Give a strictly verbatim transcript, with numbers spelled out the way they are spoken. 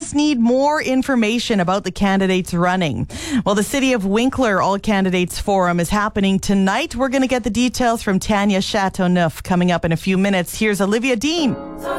just need more information about the candidates running. Well, the City of Winkler All Candidates Forum is happening tonight. We're going to get the details from Tanya Chateauneuf coming up in a few minutes. Here's Olivia Dean.